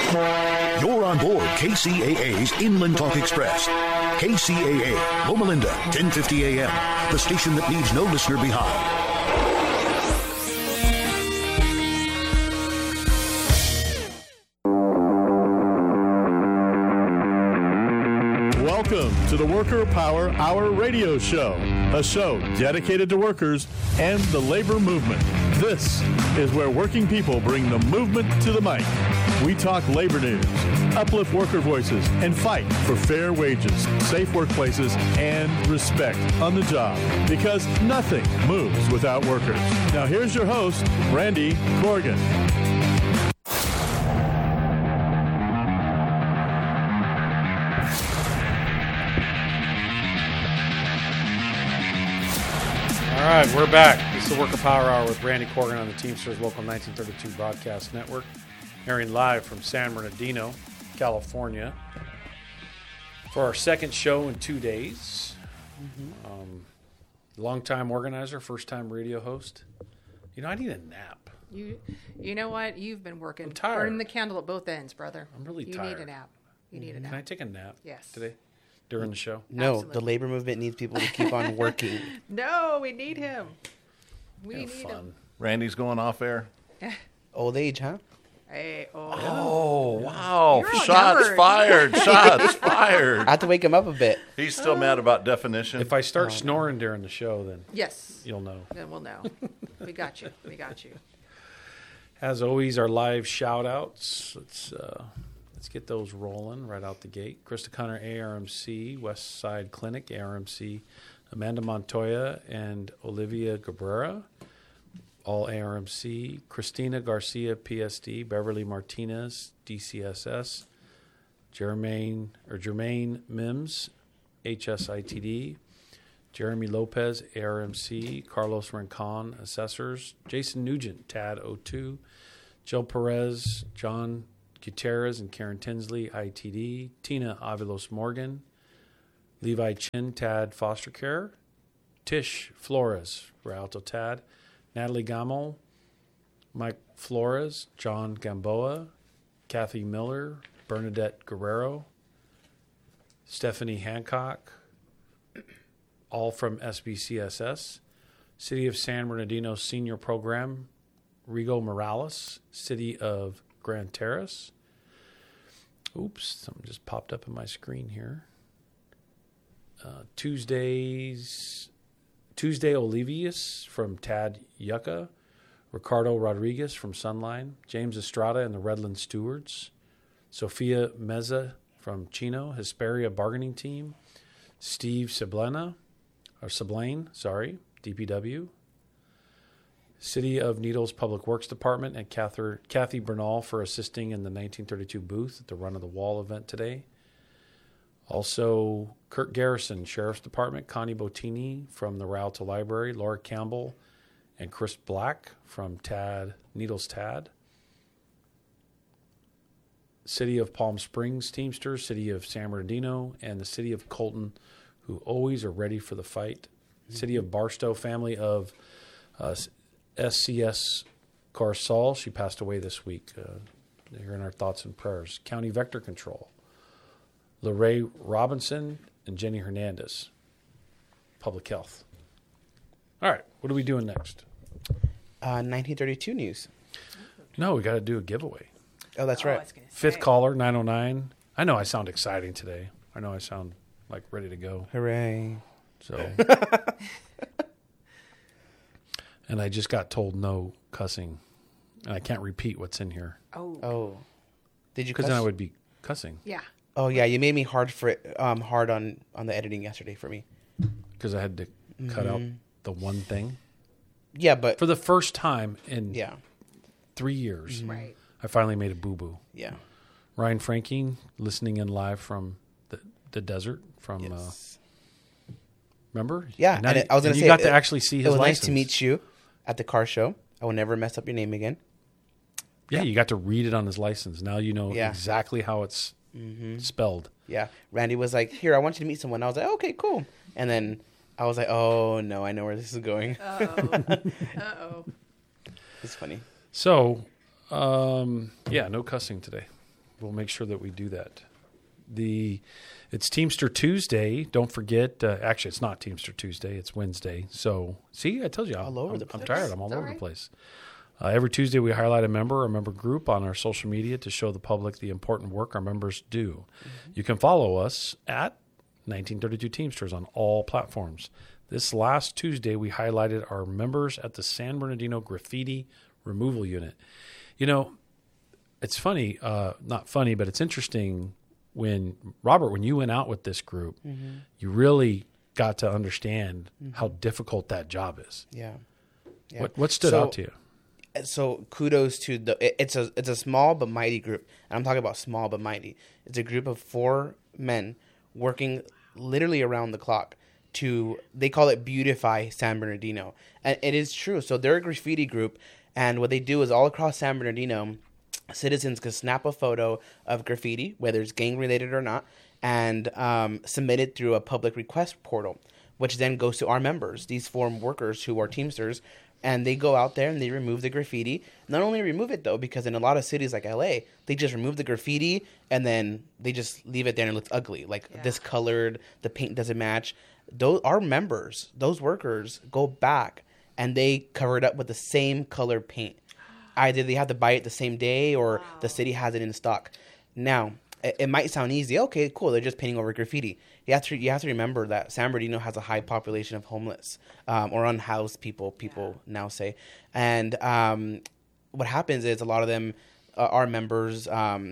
You're on board KCAA's Inland Talk Express. KCAA, Loma Linda, 1050 AM, the station that leaves no listener behind. Welcome to the Worker Power Hour radio show, a show dedicated to workers and the labor movement. This is where working people bring the movement to the mic. We talk labor news, uplift worker voices, and fight for fair wages, safe workplaces, and respect on the job, because nothing moves without workers. Now here's your host, Randy Corrigan. All right, we're back. This is the Worker Power Hour with Randy Corrigan on the Teamsters Local 1932 Broadcast Network, airing live from San Bernardino, California, for our second show in 2 days. Longtime organizer, first-time radio host. You know, I need a nap. You know what? You've been working. I'm tired. Burning the candle at both ends, brother. I'm really you tired. You need a nap. You need a nap. Can I take a nap Yes. today during the show? No, Absolutely. the labor movement needs people to keep on working. No, we need him. We Have need fun. him. Randy's going off air. Old age, huh? Hey, Oh, wow. You're Shots outnumbered. fired. Shots fired. I have to wake him up a bit. He's still mad about definition. If I start snoring during the show, then Yes. you'll know. Then we'll know. We got you. We got you. As always, our live shout-outs. Let's get those rolling right out the gate. Krista Connor, ARMC, West Side Clinic, ARMC, Amanda Montoya, and Olivia Cabrera, all ARMC. Christina Garcia, PSD, Beverly Martinez, DCSS, Jermaine Mims, HSITD, Jeremy Lopez, ARMC, Carlos Rincon, Assessors, Jason Nugent, TAD02, Jill Perez, John Gutierrez and Karen Tinsley, ITD, Tina Avilos Morgan, Levi Chin, TAD Foster Care, Tish Flores, Rialto TAD, Natalie Gamo, Mike Flores, John Gamboa, Kathy Miller, Bernadette Guerrero, Stephanie Hancock, all from SBCSS, City of San Bernardino Senior Program, Rigo Morales, City of Grand Terrace. Oops, something just popped up on my screen here. Tuesday Olivius from Tad Yucca, Ricardo Rodriguez from Sunline, James Estrada and the Redland Stewards, Sophia Meza from Chino, Hesperia Bargaining Team, Steve Sablain, DPW, City of Needles Public Works Department, and Kathy Bernal for assisting in the 1932 booth at the Run of the Wall event today. Also, Kurt Garrison, Sheriff's Department, Connie Bottini from the Rialto Library, Laura Campbell, and Chris Black from Needles TAD. City of Palm Springs Teamsters, City of San Bernardino, and the City of Colton, who always are ready for the fight. City of Barstow, family of SCS Carsall. She passed away this week. You're in our thoughts and prayers. County Vector Control. LaRae Robinson and Jenny Hernandez. Public Health. All right. What are we doing next? 1932 news. No, we got to do a giveaway. Oh, that's I right. was gonna say. Fifth caller, 909. I know I sound exciting today. I know I sound like ready to go. Hooray. So, and I just got told no cussing, and I can't repeat what's in here Oh. Did you because cuss? then I would be cussing Yeah. Oh, yeah. You made me hard on the editing yesterday for me. because I had to cut out the one thing Yeah, but for the first time in yeah. 3 years. Right. I finally made a boo-boo. Yeah. Ryan Franking listening in live from the desert from Yes. remember? Yeah, And now and I was going to say you got to actually see his It was license. nice to meet you at the car show. I will never mess up your name again. Yeah, you got to read it on his license. Now you know Yeah. exactly how it's spelled. Yeah. Randy was like, "Here, I want you to meet someone." I was like, "Okay, cool." And then I was like, "Oh no, I know where this is going." Uh-oh. It's funny. So, no cussing today. we'll make sure that we do that. It's Teamster Tuesday. Don't forget. Actually, it's not Teamster Tuesday. It's Wednesday. So, see, I told you. I'm tired. I'm all over the place. Every Tuesday, we highlight a member or a member group on our social media to show the public the important work our members do. Mm-hmm. You can follow us at 1932 Teamsters on all platforms. This last Tuesday, we highlighted our members at the San Bernardino Graffiti Removal Unit. You know, it's funny, not funny, but it's interesting when, Robert, when you went out with this group, you really got to understand how difficult that job is. Yeah. What stood out to you? So kudos to it's a small but mighty group. And I'm talking about small but mighty. It's a group of 4 men working literally around the clock they call it beautify San Bernardino. And it is true. So they're a graffiti group, and what they do is all across San Bernardino, citizens can snap a photo of graffiti, whether it's gang related or not, and submit it through a public request portal, which then goes to our members, these 4 workers who are Teamsters. And they go out there and they remove the graffiti. Not only remove it, though, because in a lot of cities like LA, they just remove the graffiti and then they just leave it there and it looks ugly. Like discolored, the paint doesn't match. Our members, those workers, go back and they cover it up with the same color paint. Either they have to buy it the same day or the city has it in stock. Now, it might sound easy. Okay, cool. They're just painting over graffiti. You have to remember that San Bernardino has a high population of homeless or unhoused people now say. And what happens is a lot of them, our members,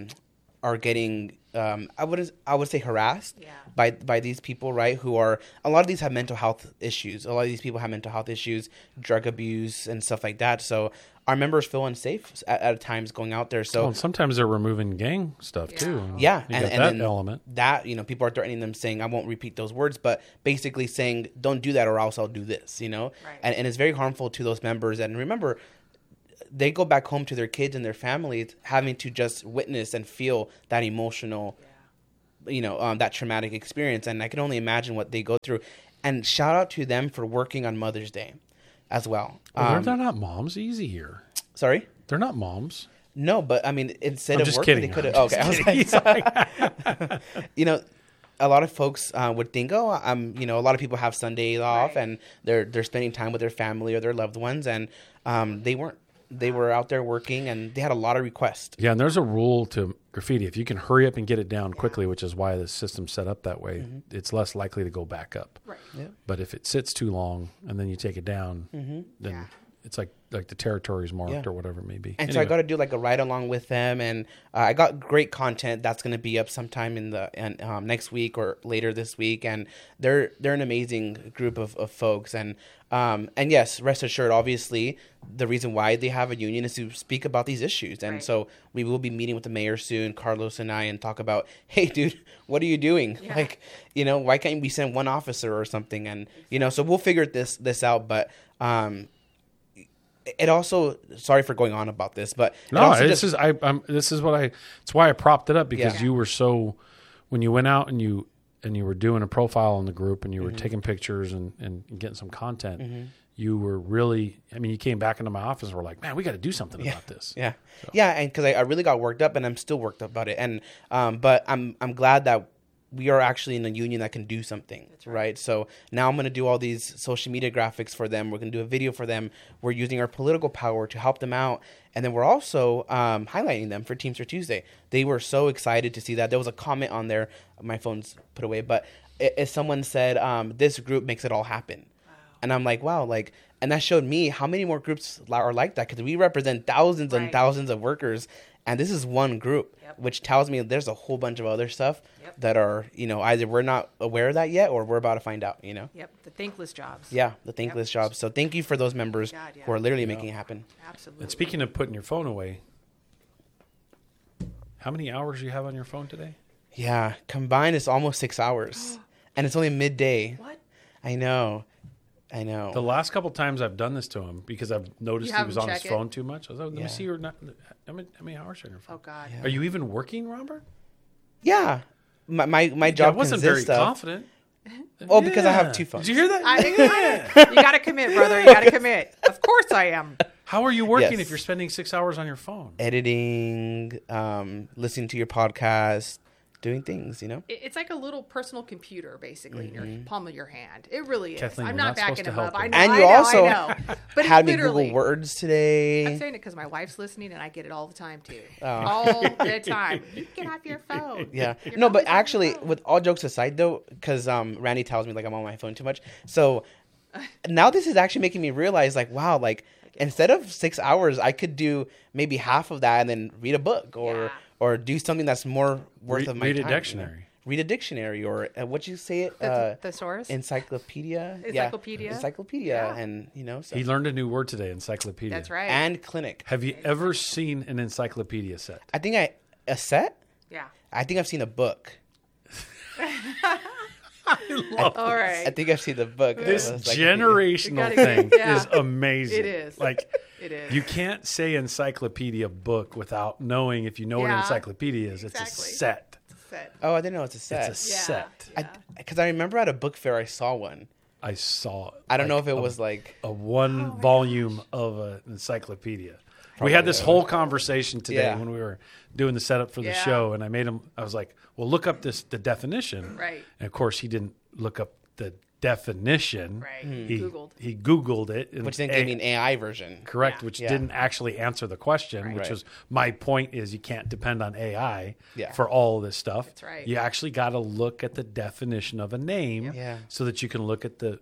are getting, I would say harassed by these people, right? A lot of these have mental health issues. A lot of these people have mental health issues, drug abuse and stuff like that. So our members feel unsafe at times going out there. So sometimes they're removing gang stuff too. Yeah, and that element. That, people are threatening them, saying, I won't repeat those words, but basically saying, don't do that or else I'll do this, Right. And it's very harmful to those members. And remember, they go back home to their kids and their families having to just witness and feel that emotional, that traumatic experience. And I can only imagine what they go through. And shout out to them for working on Mother's Day as well. They're not moms. Easy here. Sorry? They're not moms. No, but I mean, instead of working, they could have. Okay, I was like, a lot of folks would think, a lot of people have Sundays off and they're spending time with their family or their loved ones, and they weren't. They were out there working, and they had a lot of requests. Yeah, and there's a rule to graffiti. If you can hurry up and get it down quickly, which is why the system's set up that way, it's less likely to go back up. Right. Yeah. But if it sits too long and then you take it down, then it's like the territory is marked or whatever it may be. And so I got to do like a ride along with them, and I got great content that's going to be up sometime in the next week or later this week. And they're an amazing group of folks, and yes, rest assured, obviously the reason why they have a union is to speak about these issues. And so we will be meeting with the mayor soon, Carlos and I, and talk about, hey dude, what are you doing? Yeah. Like, why can't we send one officer or something? And so we'll figure this out. But it also, sorry for going on about this, but no, it's why I propped it up, because you were so, when you went out and you were doing a profile on the group and you were taking pictures and getting some content, you were really, you came back into my office and were like, man, we got to do something about this. Yeah. So. Yeah. And cause I really got worked up, and I'm still worked up about it. And, but I'm glad that we are actually in a union that can do something, right? So now I'm going to do all these social media graphics for them. We're going to do a video for them. We're using our political power to help them out. And then we're also highlighting them for Teamster Tuesday. They were so excited to see that. There was a comment on there. My phone's put away. But if someone said, this group makes it all happen. Wow. And I'm like, wow. And that showed me how many more groups are like that, because we represent thousands and thousands of workers. And this is one group, which tells me there's a whole bunch of other stuff that are, either we're not aware of that yet or we're about to find out, Yep, the thankless jobs. Yeah, the thankless jobs. So thank you for those members who are literally making it happen. Absolutely. And speaking of putting your phone away, how many hours do you have on your phone today? Yeah, combined it's almost 6 hours. And it's only midday. What? I know. The last couple times I've done this to him, because I've noticed he was on his phone too much. I was like, let me see your, how many hours on your phone? Oh, God. Yeah. Are you even working, Robert? Yeah. My job wasn't very confident. Oh, because I have 2 phones. Did you hear that? You got to commit, brother. You got to commit. Of course I am. How are you working Yes. if you're spending 6 hours on your phone? Editing, listening to your podcast, doing things, you know? It's like a little personal computer, basically, in your palm of your hand. It really is. Kathleen, I'm we're not not supposed backing to him help up. I him. know. And you I know, also I know. But had me literally, Google Words I'm today. saying it because my wife's listening, and I get it all the time too. All the time. You get off your phone. Yeah. You're No, but always on your actually, phone. with all jokes aside, though, because Randy tells me like I'm on my phone too much. So now this is actually making me realize, like, wow, like instead of 6 hours, I could do maybe half of that and then read a book Yeah. or do something that's more worth of my read time. a you know? dictionary. Read a dictionary or what'd you say it? The thesaurus? Encyclopedia. Encyclopedia? Yeah. Encyclopedia, Yeah. and you know. So. He learned a new word today, encyclopedia. That's right. And clinic. Have you ever seen an encyclopedia set? I think a set. Yeah. I think I've seen a book. All right. I think I've seen the book. This Encyclopedia. generational gotta thing get- yeah. is amazing. It is. Like, It is. you can't say encyclopedia book without knowing if you know what an Yeah. encyclopedia is. It's Exactly. a set. Set. Oh, I didn't know it's a set. It's a Yeah. set. Yeah. Because I remember at a book fair I saw one. I saw. I don't know like, if it was like a one volume of an encyclopedia. We had this whole conversation today Yeah. when we were doing the setup for the Yeah. show, and I made him. I was like, "Well, look up the definition." Right. And of course, he didn't look up the definition. Right. He Googled. He Googled it, and which then gave me an AI version. correct, Yeah. which Yeah. didn't actually answer the question. Right. Which Right. was my point: is you can't depend on AI Yeah. for all this stuff. That's right. You actually got to look at the definition of a name, Yeah. so that you can look at the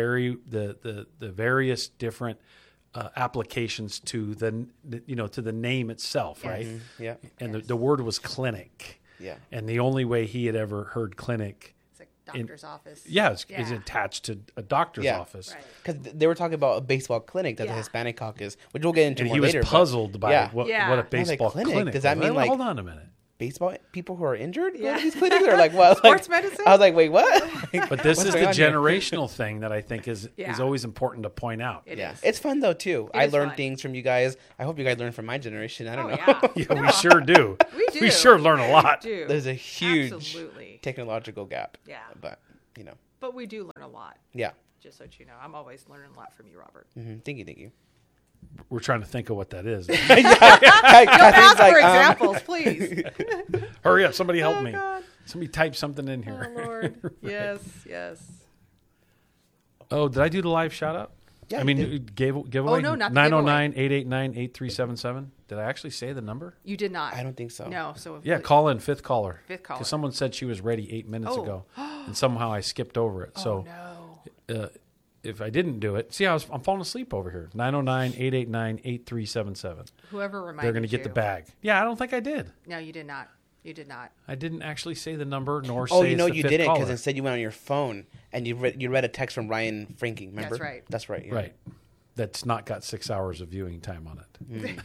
various different applications to to the name itself, right? Yeah. And the word was clinic. Yeah. And the only way he had ever heard clinic, It's like doctor's office. is Yeah. attached to a doctor's Yeah. office. Right. Because they were talking about a baseball clinic that the Yeah. Hispanic caucus, which we'll get into And more he was later. but- puzzled by yeah. what Yeah. a I was like, baseball clinic? Does that was. mean, like- Hold on a minute. baseball people who are injured go Yeah. to these clinics or like what? Sports Like, medicine? I was like, wait, what? But this What's is the going on here? generational thing that I think is Yeah. always important to point out. It Yeah, is. it's fun though too. It I is learned fun. things from you guys. I hope you guys learn from my generation. I don't know. yeah. Yeah, we sure do. We do. We sure learn a lot. We do. There's a huge Absolutely. technological gap. Yeah. But you know, But we do learn a lot. yeah. Just so you know, I'm always learning a lot from you, Robert. Thank you. We're trying to think of what that is. Ask for examples, please. Hurry up. Somebody help Oh, me. God. Somebody type something in Oh, here. Lord. Yes, yes. Oh, did I do the live shout out? Yeah, I you mean, did. giveaway? Oh, no, not the giveaway. 909-889-8377. Did I actually say the number? You did not. I don't think so. No, so Yeah, call in, fifth caller. Fifth caller. Because someone said she was ready 8 minutes Oh. ago, and somehow I skipped over it. So no. if I didn't do it, see, I'm falling asleep over here. 909-889-8377. Whoever reminded They're going to get the bag. Yeah, I don't think I did. No, you did not. You did not. I didn't actually say the number, nor Oh, say you know it's the you fifth didn't because caller. instead you went on your phone and you read a text from Ryan Franking. Remember? That's right. That's right. Yeah. Right. That's not got 6 hours of viewing time on it.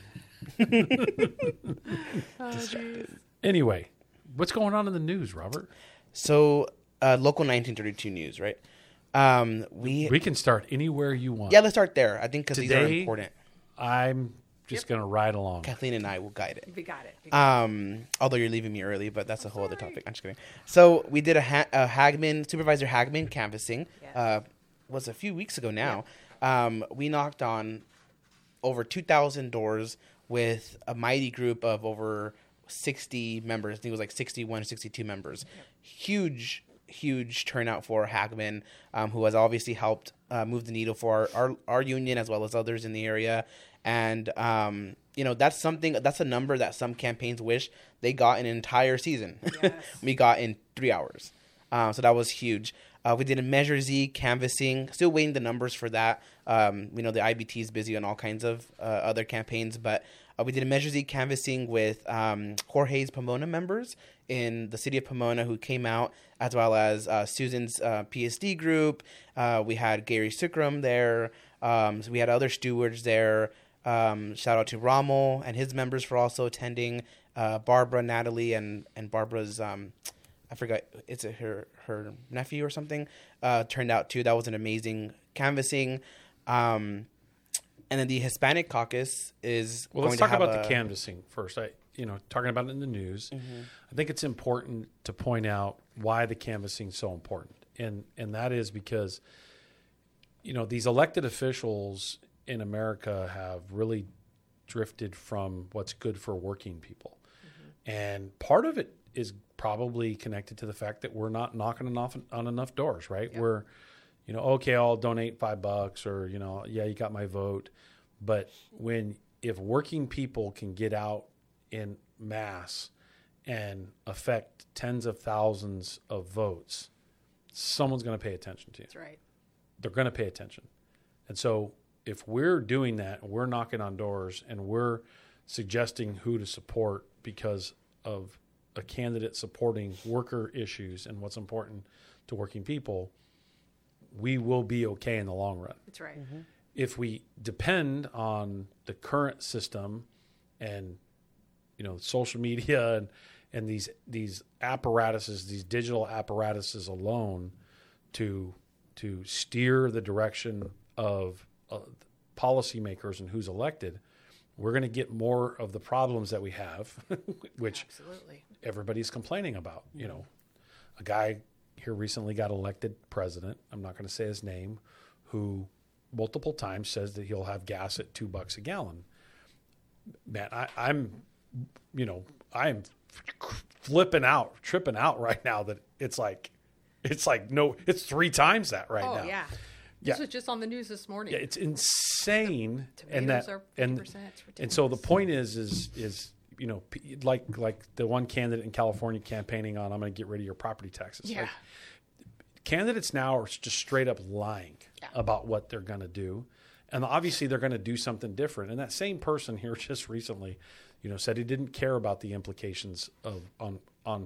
Anyway, what's going on in the news, Robert? So, local 1932 news, right? We can start anywhere you want. Yeah, let's start there. I think because these are Today- important. I'm just going to ride along. Kathleen and I will guide it. We got it. Although you're leaving me early, but that's a whole other topic. I'm just kidding. So we did a Supervisor Hagman canvassing. Yes. Was a few weeks ago now. We knocked on over 2,000 doors with a mighty group of over 60 members. I think it was like 61, 62 members. Huge turnout for Hagman, who has obviously helped move the needle for our union as well as others in the area. And that's a number that some campaigns wish they got in an entire season. Yes. We got in 3 hours. So that was huge. We did a Measure Z canvassing, still waiting the numbers for that. We know the IBT is busy on all kinds of other campaigns, but we did a Measure Z canvassing with Jorge's Pomona members in the city of Pomona who came out, as well as Susan's PSD group. We had Gary Sukram there. So we had other stewards there. Shout out to Rommel and his members for also attending. Barbara, Natalie, and Barbara's... I forgot, it's her nephew or something, turned out too. That was an amazing canvassing. And then the Hispanic caucus is Well, going let's to talk have about the canvassing first. Talking about it in the news, I think it's important to point out why the canvassing is so important. And that is because, these elected officials in America have really drifted from what's good for working people. And part of it is probably connected to the fact that we're not knocking on enough doors, right? Yep. We're, okay, I'll donate $5 or, yeah, you got my vote. But if working people can get out in mass and affect tens of thousands of votes, someone's going to pay attention to you. That's right. They're going to pay attention. And so if we're doing that, we're knocking on doors and we're suggesting who to support because of a candidate supporting worker issues and what's important to working people, we will be okay in the long run. That's right. If we depend on the current system and social media and these apparatuses, these digital apparatuses alone to steer the direction of policymakers and who's elected, we're going to get more of the problems that we have, which Absolutely. everybody's complaining about. A guy here recently got elected president. I'm not going to say his name, who multiple times says that he'll have gas at $2 a gallon. Man, I'm tripping out right now that it's like no, it's 3 times that right now. Oh, yeah. Yeah. This was just on the news this morning. Yeah, it's insane. Tomatoes are 50%. It's ridiculous. And so the point is like the one candidate in California campaigning on, I'm going to get rid of your property taxes. Yeah. Like, candidates now are just straight up lying about what they're going to do. And obviously they're going to do something different. And that same person here just recently, said he didn't care about the implications on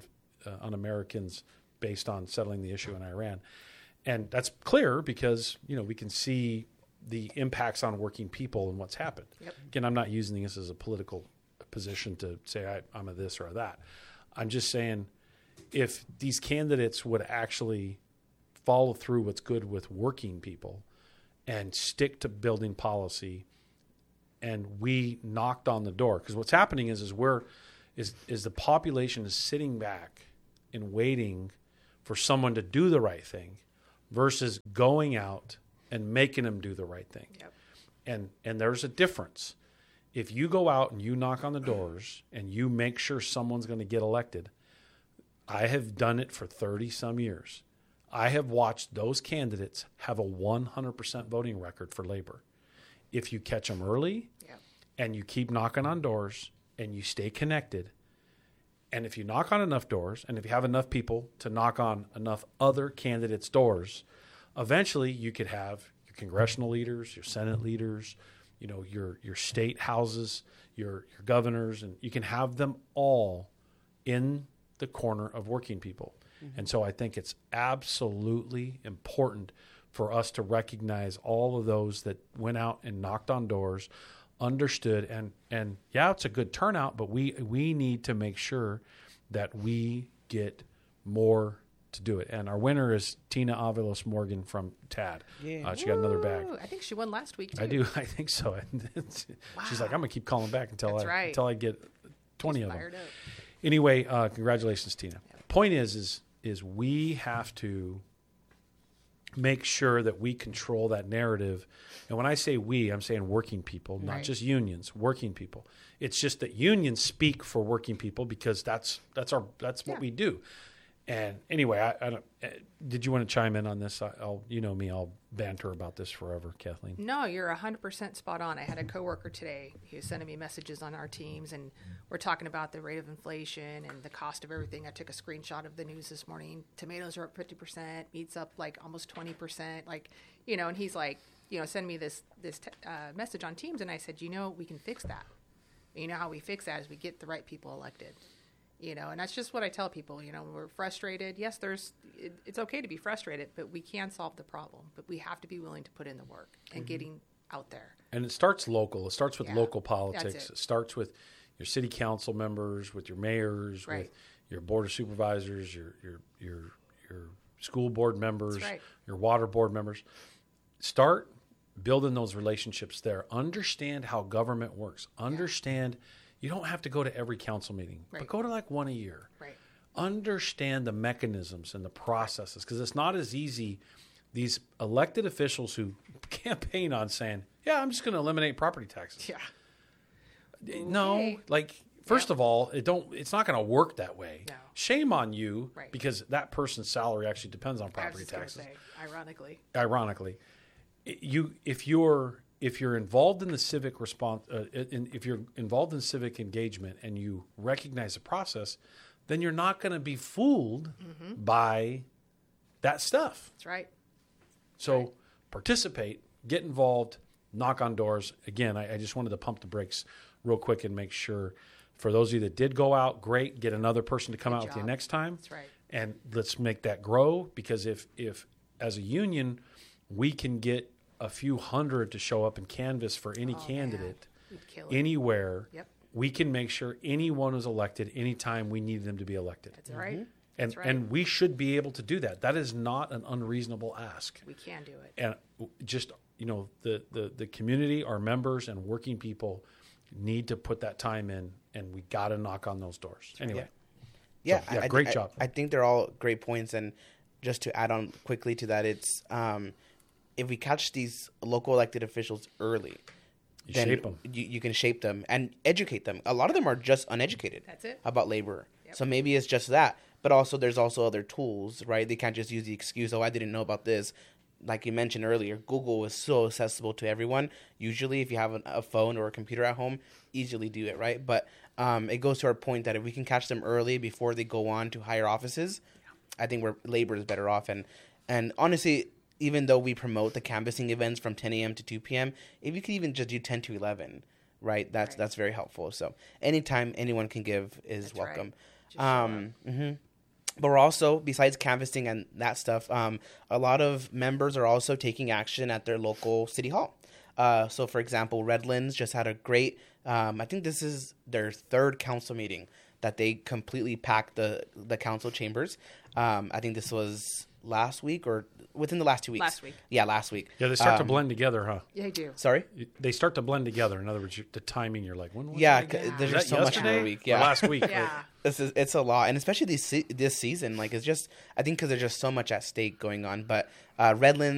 Americans based on settling the issue in Iran. And that's clear because, we can see the impacts on working people and what's happened. Yep. Again, I'm not using this as a political position to say I'm a this or a that. I'm just saying if these candidates would actually follow through what's good with working people and stick to building policy, and we knocked on the door, because what's happening is the population is sitting back and waiting for someone to do the right thing versus going out and making them do the right thing. Yep. And there's a difference. If you go out and you knock on the doors and you make sure someone's going to get elected, I have done it for 30 some years. I have watched those candidates have a 100% voting record for labor. If you catch them early and you keep knocking on doors and you stay connected, and if you knock on enough doors and if you have enough people to knock on enough other candidates' doors, eventually you could have your congressional leaders, your Senate leaders, your state houses, your governors, and you can have them all in the corner of working people. And so I think it's absolutely important for us to recognize all of those that went out and knocked on doors, understood, and yeah, it's a good turnout, but we need to make sure that we get more to do it. And our winner is Tina Avalos Morgan from TAD. Yeah. She got another bag. Ooh, I think she won last week, too. I do. I think so. She's like, I'm going to keep calling back until I get 20 She's of them. fired up. Anyway, congratulations, Tina. Point is we have to make sure that we control that narrative. And when I say we, I'm saying working people, not Right. just unions, working people. It's just that unions speak for working people because that's what we do. And anyway, I don't. Did you want to chime in on this? I'll banter about this forever, Kathleen. No, you're 100% spot on. I had a coworker today who was sending me messages on our teams, and we're talking about the rate of inflation and the cost of everything. I took a screenshot of the news this morning. Tomatoes are up 50%, meat's up like almost 20%. And he's like, send me this message on Teams, and I said, we can fix that. How we fix that is we get the right people elected. And that's just what I tell people. We're frustrated. Yes, it's okay to be frustrated, but we can solve the problem. But we have to be willing to put in the work and getting out there. And it starts local. It starts with local That's politics. it. It starts with your city council members, with your mayors, Right. with your board of supervisors, your school board members, That's right. your water board members. Start building those relationships there. Understand how government works. Understand you don't have to go to every council meeting, but Right. go to like one a year. Right. Understand the mechanisms and the processes, because it's not as easy these elected officials who campaign on saying, "Yeah, I'm just going to eliminate property taxes." Yeah. No, Okay. like first of all, it's not going to work that way. No. Shame on you, Right. because that person's salary actually depends on I was property just gonna taxes. say, ironically. Ironically, if you're involved in the civic response, if you're involved in civic engagement and you recognize the process, then you're not going to be fooled by that stuff. That's right. So participate, get involved, knock on doors. Again, I just wanted to pump the brakes real quick and make sure for those of you that did go out, great, get another person to come Good out with you job. next time. That's right. And let's make that grow, because if as a union we can get a few hundred to show up and canvass for any candidate We'd kill it. anywhere, Yep. we can make sure anyone is elected anytime we need them to be elected. That's right. And That's right. and we should be able to do that. That is not an unreasonable ask. We can do it. And just, the community, our members and working people need to put that time in, and we got to knock on those doors. Anyway. Yeah, So, great job. I think they're all great points, and just to add on quickly to that, it's if we catch these local elected officials early, You then shape 'em. You can shape them and educate them. A lot of them are just uneducated. That's it. About labor. Yep. So maybe it's just that, but also there's also other tools, right? They can't just use the excuse, "Oh, I didn't know about this." Like you mentioned earlier, Google is so accessible to everyone. Usually, if you have a phone or a computer at home, easily do it, right? But it goes to our point that if we can catch them early before they go on to higher offices, I think labor is better off. And honestly, even though we promote the canvassing events from 10 a.m. to 2 p.m., if you could even just do 10 to 11, right? That's very helpful. So anytime anyone can give is That's right. welcome. Just show up. But we're also, besides canvassing and that stuff, a lot of members are also taking action at their local city hall. So, for example, Redlands just had a great, I think this is their third council meeting that they completely packed the council chambers. I think this was last week or within the last 2 weeks. Last week. Yeah, last week. Yeah, they start to blend together, huh? Yeah, I do. Sorry? They start to blend together. In other words, the timing, you're like, when was Yeah, that again? there's Was just that so much in yesterday a week. or Yeah. last week. Yeah. It's a lot, and especially this season, like it's just, I think because there's just so much at stake going on. But Redlands